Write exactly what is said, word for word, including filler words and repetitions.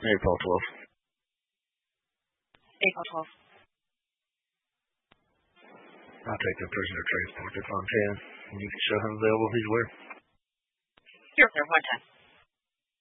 April twelfth. April twelfth. I'll take the prisoner transport to Fontana. You can show him available. He's where? Here, there, one time.